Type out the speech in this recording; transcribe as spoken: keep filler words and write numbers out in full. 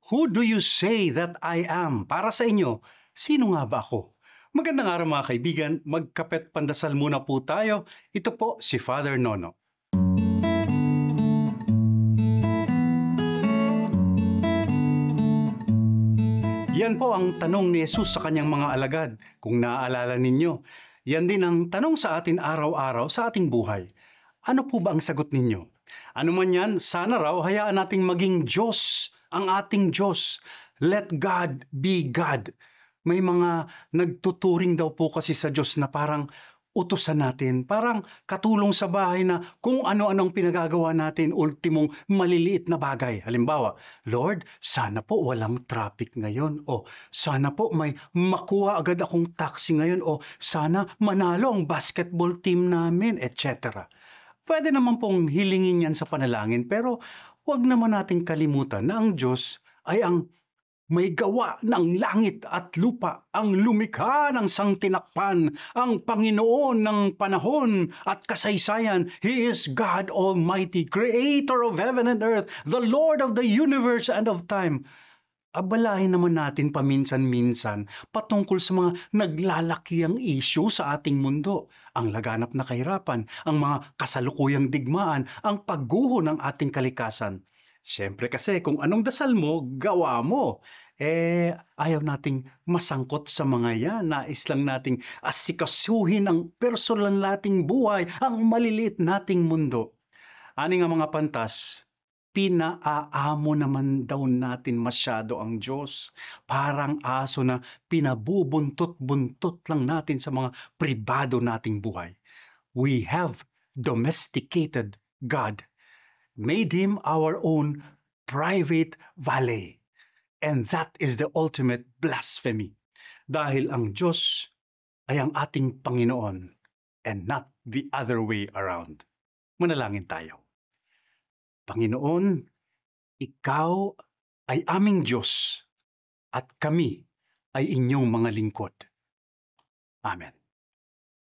Who do you say that I am? Para sa inyo, sino nga ba ako? Magandang araw mga kaibigan, magkapet pandasal muna po tayo. Ito po si Father Nono. Yan po ang tanong ni Jesus sa kanyang mga alagad, kung naaalala ninyo. Yan din ang tanong sa atin araw-araw sa ating buhay. Ano po ba ang sagot ninyo? Ano man yan, sana raw hayaan nating maging Diyos ang ating Diyos. Let God be God. May mga nagtuturing daw po kasi sa Diyos na parang utusan natin, parang katulong sa bahay na kung ano-anong pinagagawa natin, ultimong maliliit na bagay. Halimbawa, Lord, sana po walang traffic ngayon, o sana po may makuha agad akong taxi ngayon, o sana manalo ang basketball team namin, et cetera. Pwede naman pong hilingin yan sa panalangin, pero huwag naman nating kalimutan na ang Diyos ay ang may gawa ng langit at lupa, ang lumikha ng sangtinakpan, ang Panginoon ng panahon at kasaysayan. He is God Almighty, Creator of heaven and earth, the Lord of the universe and of time. Abalahin naman natin paminsan-minsan patungkol sa mga naglalakiang issue sa ating mundo, ang laganap na kahirapan, ang mga kasalukuyang digmaan, ang pagguho ng ating kalikasan. Siyempre kasi kung anong dasal mo, gawa mo. Eh, ayaw nating masangkot sa mga yan. Nais lang nating asikasuhin ang personal nating buhay, ang maliliit nating mundo. Ani nga mga pantas, pinaaamo naman daw natin masyado ang Diyos. Parang aso na pinabubuntot-buntot lang natin sa mga pribado nating buhay. We have domesticated God, made Him our own private valet. And that is the ultimate blasphemy. Dahil ang Diyos ay ang ating Panginoon and not the other way around. Manalangin tayo. Panginoon, Ikaw ay aming Diyos at kami ay inyong mga lingkod. Amen.